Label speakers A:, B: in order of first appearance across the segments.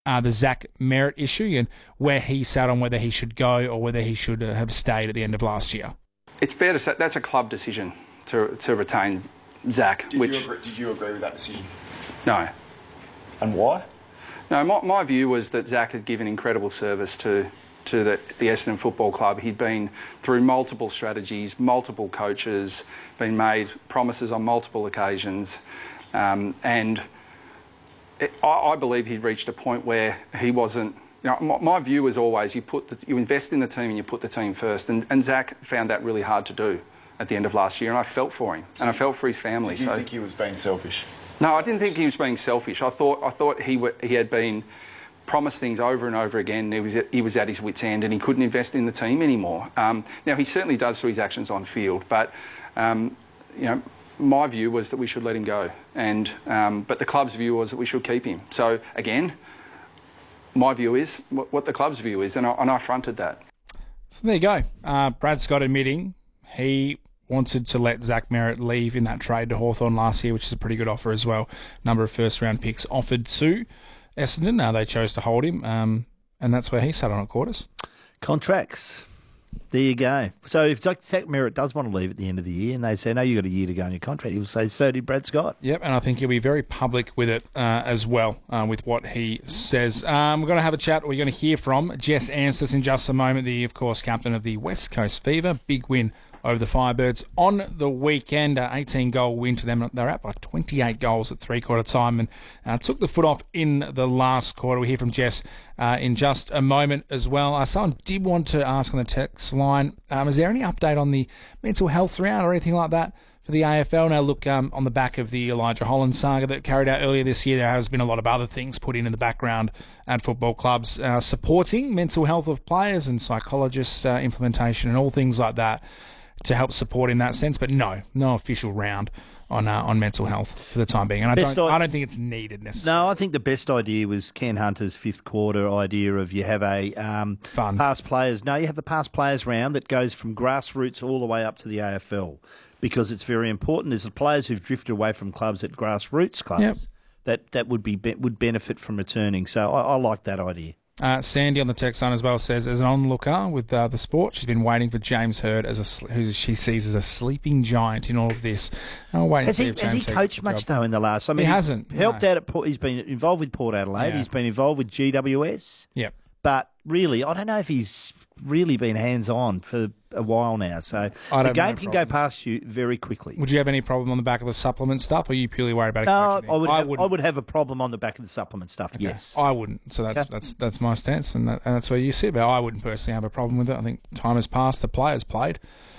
A: the Zach Merrett issue and where he sat on whether he should go or whether he should have stayed at the end of last year.
B: It's fair to say that's a club decision to retain Zach.
C: Did you agree with that decision?
B: No.
C: And why?
B: No, my view was that Zach had given incredible service to the Essendon Football Club. He'd been through multiple strategies, multiple coaches, been made promises on multiple occasions, and I believe he'd reached a point where he wasn't. My view was always you invest in the team and you put the team first, and Zach found that really hard to do at the end of last year, and I felt for him, and I felt for his family.
C: Did you think he was being selfish?
B: No, I didn't think he was being selfish. I thought he had been promised things over and over again. He was at his wit's end and he couldn't invest in the team anymore. Now, he certainly does through his actions on field, but my view was that we should let him go, but the club's view was that we should keep him. So, again, my view is what the club's view is, and I fronted that.
A: So there you go. Brad Scott admitting he wanted to let Zach Merrett leave in that trade to Hawthorn last year, which is a pretty good offer as well. Number of first-round picks offered to Essendon. They chose to hold him, and that's where he sat on at quarters.
D: Contracts. There you go. So if Zach Merrett does want to leave at the end of the year and they say, no, you've got a year to go on your contract, he'll say, so did Brad Scott.
A: Yep, and I think he'll be very public with it as well, with what he says. We're going to have a chat. We're going to hear from Jess Anstice in just a moment, the, of course, captain of the West Coast Fever. Big win over the Firebirds on the weekend. 18-goal win to them. They're out by 28 goals at three-quarter time and took the foot off in the last quarter. We'll hear from Jess in just a moment as well. Someone did want to ask on the text line, is there any update on the mental health round or anything like that for the AFL? Now, look, on the back of the Elijah Holland saga that carried out earlier this year, there has been a lot of other things put in the background at football clubs supporting mental health of players and psychologists, implementation and all things like that, to help support in that sense, but no official round on mental health for the time being, and I don't think it's needed necessarily.
D: No, I think the best idea was Ken Hunter's fifth quarter idea of you have a
A: fun
D: past players. No, you have the past players round that goes from grassroots all the way up to the AFL, because it's very important. There's the players who've drifted away from clubs at grassroots clubs that would benefit from returning. So I like that idea.
A: Sandy on the text line as well says, as an onlooker with the sport, she's been waiting for James Hird who she sees as a sleeping giant in all of this. I'll wait and see if James
D: Has he coached much though in the last? I mean,
A: he hasn't.
D: Helped out at Port. He's been involved with Port Adelaide. Yeah. He's been involved with GWS.
A: Yep.
D: But really, I don't know if he's really been hands-on for a while now. So the game can go past you very quickly.
A: Would you have any problem on the back of the supplement stuff, or are you purely worried about it?
D: No, I would have a problem on the back of the supplement stuff, okay. Yes.
A: I wouldn't. So that's my stance, and that's where you sit. But I wouldn't personally have a problem with it. I think time has passed. The players played.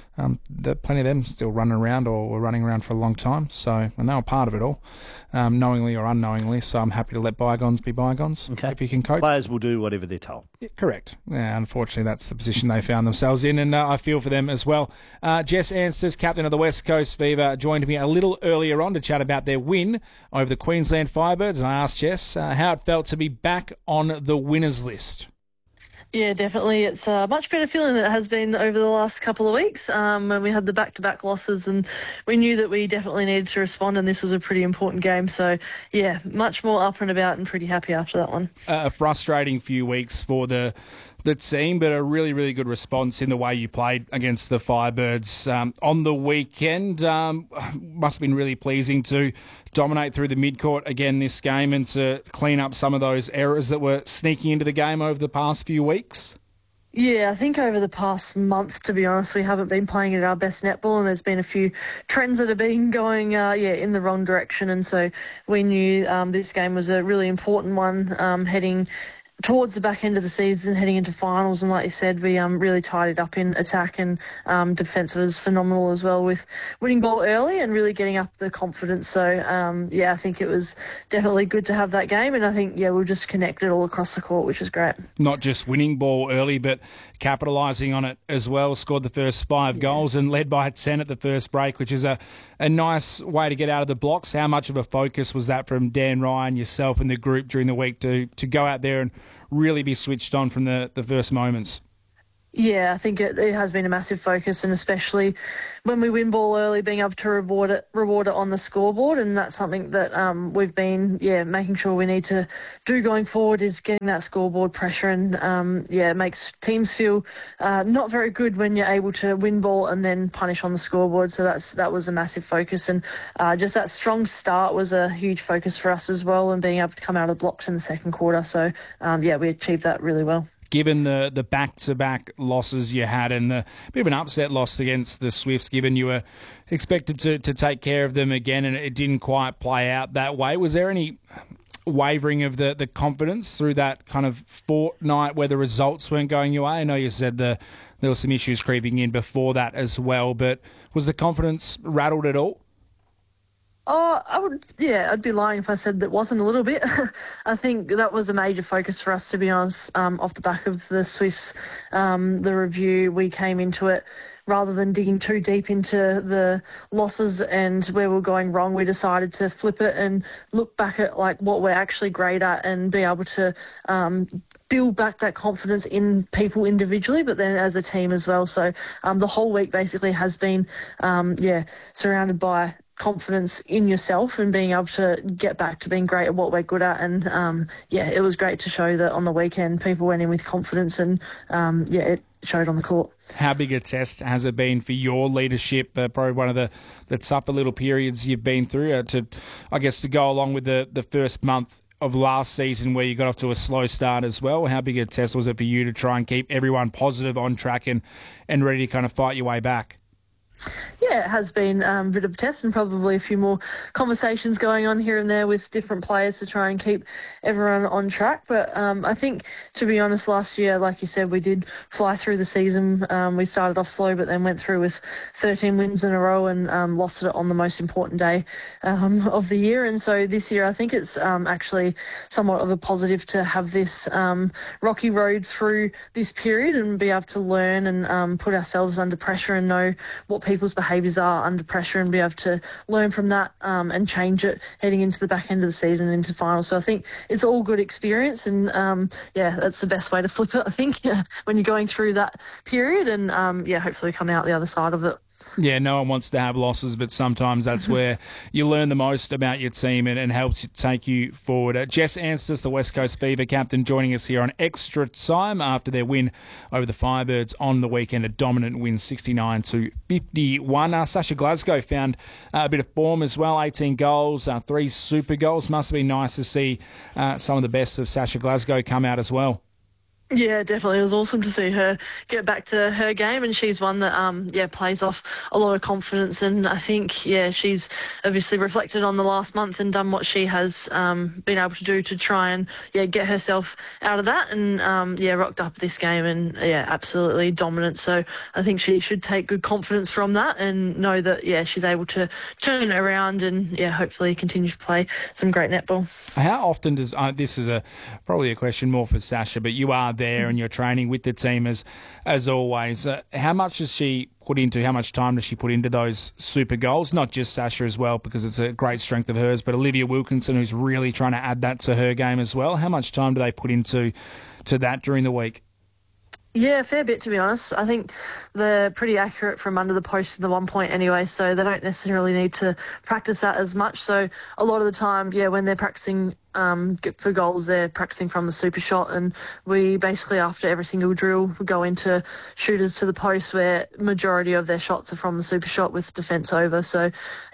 A: Plenty of them still running around or were running around for a long time, and they were part of it all, knowingly or unknowingly, so I'm happy to let bygones be bygones.
D: Okay.
A: If you can cope.
D: Players will do whatever they're told.
A: Yeah, correct. Yeah, unfortunately, that's the position they found themselves in, and I feel for them as well. Jess Anstice, captain of the West Coast Fever, joined me a little earlier on to chat about their win over the Queensland Firebirds, and I asked Jess how it felt to be back on the winners list.
E: Yeah, definitely. It's a much better feeling than it has been over the last couple of weeks when we had the back-to-back losses, and we knew that we definitely needed to respond, and this was a pretty important game. So, yeah, much more up and about and pretty happy after that one. A
A: frustrating few weeks for the team, but a really, really good response in the way you played against the Firebirds on the weekend. Must have been really pleasing to dominate through the midcourt again this game and to clean up some of those errors that were sneaking into the game over the past few weeks.
E: Yeah, I think over the past month, to be honest, we haven't been playing at our best netball, and there's been a few trends that have been going, in the wrong direction. And so we knew this game was a really important one heading towards the back end of the season, heading into finals. And like you said, we really tied it up in attack, and defence was phenomenal as well, with winning ball early and really getting up the confidence. So, I think it was definitely good to have that game. And I think, we just connected all across the court, which was great. Not just winning ball early, but capitalising on it as well. Scored the first 5 goals and led by 10 at the first break, which is a nice way to get out of the blocks. How much of a focus was that from Dan Ryan, yourself and the group during the week to go out there and really be switched on from the first moments? Yeah, I think it has been a massive focus, and especially when we win ball early, being able to reward it on the scoreboard, and that's something that we've been making sure we need to do going forward, is getting that scoreboard pressure, and it makes teams feel not very good when you're able to win ball and then punish on the scoreboard. So that was a massive focus, and just that strong start was a huge focus for us as well, and being able to come out of blocks in the second quarter. So we achieved that really well.
A: Given the back-to-back losses you had and the bit of an upset loss against the Swifts, given you were expected to take care of them again and it didn't quite play out that way, was there any wavering of the confidence through that kind of fortnight where the results weren't going your way? I know you said there were some issues creeping in before that as well, but was the confidence rattled at all?
E: Oh, I'd be lying if I said that wasn't a little bit. I think that was a major focus for us, to be honest, off the back of the Swifts, the review. We came into it, rather than digging too deep into the losses and where we're going wrong, we decided to flip it and look back at like what we're actually great at and be able to build back that confidence in people individually, but then as a team as well. So the whole week basically has been, surrounded by confidence in yourself and being able to get back to being great at what we're good at. And it was great to show that on the weekend people went in with confidence, and it showed on the court.
A: How big a test has it been for your leadership? Probably one of the tougher little periods you've been through to go along with the first month of last season where you got off to a slow start as well. How big a test was it for you to try and keep everyone positive, on track and ready to kind of fight your way back?
E: Yeah, it has been a bit of a test, and probably a few more conversations going on here and there with different players to try and keep everyone on track. But I think, to be honest, last year, like you said, we did fly through the season. We started off slow, but then went through with 13 wins in a row and lost it on the most important day of the year. And so this year, I think it's actually somewhat of a positive to have this rocky road through this period and be able to learn and put ourselves under pressure and know what people's behaviours are under pressure and be able to learn from that and change it heading into the back end of the season and into finals. So I think it's all good experience, and that's the best way to flip it, I think, when you're going through that period, and hopefully come out the other side of it.
A: Yeah, no one wants to have losses, but sometimes that's where you learn the most about your team and helps take you forward. Jess Anstice, the West Coast Fever captain, joining us here on Extra Time after their win over the Firebirds on the weekend, a dominant win, 69-51. Sasha Glasgow found a bit of form as well, 18 goals, 3 super goals. Must have been nice to see some of the best of Sasha Glasgow come out as well.
E: Yeah, definitely. It was awesome to see her get back to her game, and she's one that plays off a lot of confidence, and I think she's obviously reflected on the last month and done what she has been able to do to try and get herself out of that, and rocked up this game and absolutely dominant. So I think she should take good confidence from that and know that she's able to turn it around and hopefully continue to play some great netball.
A: How often does this is probably a question more for Sasha, but you are there and you're training with the team as always. How much time does she put into those super goals? Not just Sasha as well, because it's a great strength of hers, but Olivia Wilkinson, who's really trying to add that to her game as well. How much time do they put into that during the week?
E: Yeah, a fair bit, to be honest. I think they're pretty accurate from under the post in the 1 point anyway, so they don't necessarily need to practice that as much. So a lot of the time, when they're practicing for goals, they're practicing from the super shot, and we basically, after every single drill, go into shooters to the post where majority of their shots are from the super shot with defence over. So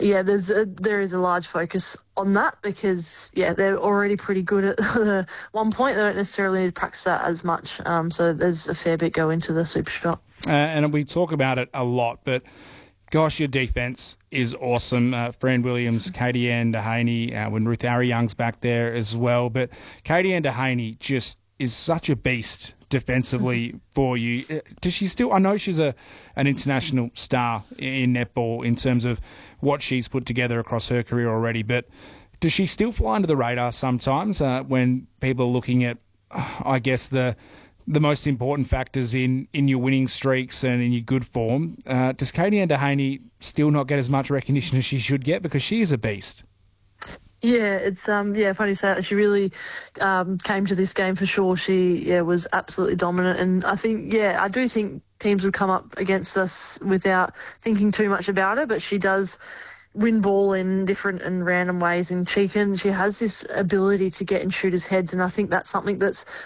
E: there is a large focus on that because they're already pretty good at the 1 point. They don't necessarily need to practice that as much, so there's a fair bit go into the super shot.
A: And we talk about it a lot, but gosh, your defence is awesome. Fran Williams, Katie Ann Dehaney, when Ruth Ariyoung's back there as well. But Katie Ann Dehaney just is such a beast defensively for you. Does she still? I know she's an international star in netball in terms of what she's put together across her career already, but does she still fly under the radar sometimes when people are looking at, I guess, the most important factors in your winning streaks and in your good form? Does Katie Ann Dehaney still not get as much recognition as she should get, because she is a beast?
E: Yeah, it's funny to say that. She really came to this game for sure. She was absolutely dominant, and I do think teams would come up against us without thinking too much about it. But she does win ball in different and random ways, and she has this ability to get in shooters' heads, and I think that's something that's